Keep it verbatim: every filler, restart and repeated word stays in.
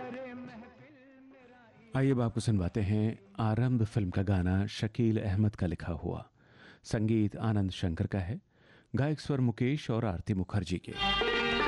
आइए अब आपको सुनवाते हैं आरंभ फिल्म का गाना शकील अहमद का लिखा हुआ। संगीत आनंद शंकर का है, गायक स्वर मुकेश और आरती मुखर्जी के।